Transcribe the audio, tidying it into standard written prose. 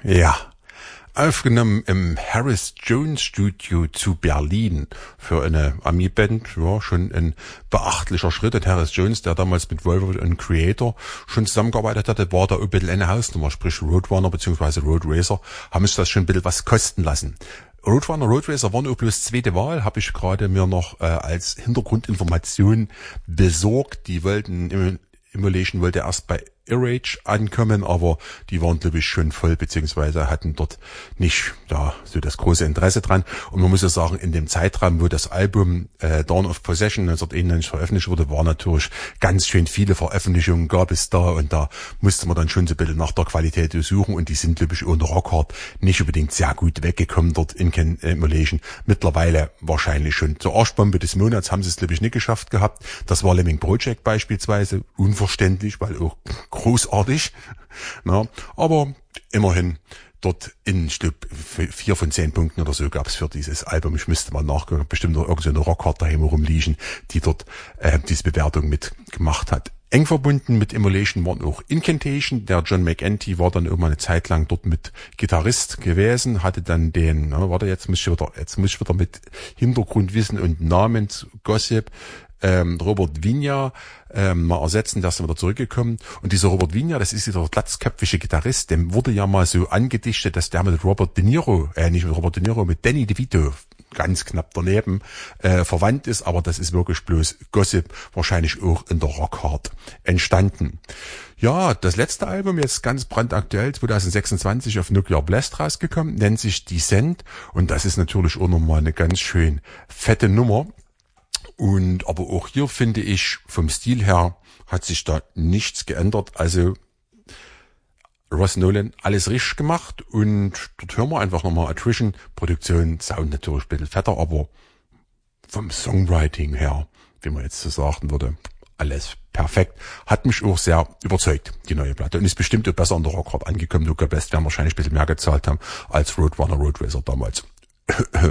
Ja, aufgenommen im Harris Jones Studio zu Berlin für eine Ami-Band. Ja, schon ein beachtlicher Schritt. Und Harris Jones, der damals mit Volvo und Creator schon zusammengearbeitet hatte, war da ein bisschen eine Hausnummer. Sprich Roadrunner bzw. Road Racer haben sich das schon ein bisschen was kosten lassen. Roadrunner, Road Racer waren auch bloß zweite Wahl, habe ich gerade mir noch als Hintergrundinformation besorgt. Die wollten, Immolation wollte erst bei Irrage ankommen, aber die waren, glaube ich, schon voll, beziehungsweise hatten dort nicht so das große Interesse dran. Und man muss ja sagen, in dem Zeitraum, wo das Album Dawn of Possession 1991 veröffentlicht wurde, war natürlich ganz schön viele Veröffentlichungen gab es da, und da musste man dann schon so ein bisschen nach der Qualität suchen, und die sind, glaube ich, ohne Rockhard nicht unbedingt sehr gut weggekommen dort in Immolation. Mittlerweile wahrscheinlich schon zur Arschbombe des Monats haben sie es, glaube ich, nicht geschafft gehabt. Das war Lemming Project beispielsweise, unverständlich, weil auch großartig, aber immerhin dort ich glaube, 4 von 10 Punkten oder so gab es für dieses Album. Ich müsste mal nachgucken, bestimmt noch irgendeine Rockhard daheim rumliegen, die dort diese Bewertung mitgemacht hat. Eng verbunden mit Immolation waren auch Incantation. Der John McEntee war dann irgendwann eine Zeit lang dort mit Gitarrist gewesen, hatte dann jetzt muss ich wieder mit Hintergrundwissen und Namensgossip Robert Vigna mal ersetzen, der ist dann wieder zurückgekommen. Und dieser Robert Vigna, das ist dieser glatzköpfige Gitarrist, dem wurde ja mal so angedichtet, dass der mit mit Danny DeVito ganz knapp daneben verwandt ist, aber das ist wirklich bloß Gossip, wahrscheinlich auch in der Rockhard entstanden. Ja, das letzte Album, jetzt ganz brandaktuell, 2026 auf Nuclear Blast rausgekommen, nennt sich Descent, und das ist natürlich auch nochmal eine ganz schön fette Nummer. Und aber auch hier finde ich, vom Stil her hat sich da nichts geändert. Also Ross Nolan alles richtig gemacht, und dort hören wir einfach nochmal Attrition. Produktion, Sound natürlich ein bisschen fetter, aber vom Songwriting her, wie man jetzt so sagen würde, alles perfekt. Hat mich auch sehr überzeugt, die neue Platte. Und ist bestimmt auch besser an der Rockhard angekommen. Nuclear Blast werden wahrscheinlich ein bisschen mehr gezahlt haben als Roadrunner, Road Racer damals.